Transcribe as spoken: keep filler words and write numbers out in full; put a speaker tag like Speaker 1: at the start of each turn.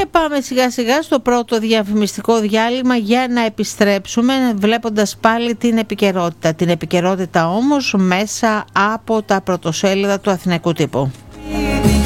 Speaker 1: πάμε σιγά σιγά στο πρώτο διαφημιστικό διάλειμμα για να επιστρέψουμε βλέποντας πάλι την επικαιρότητα. Την επικαιρότητα όμως μέσα από τα πρωτοσέλιδα του Αθηναϊκού Τύπου.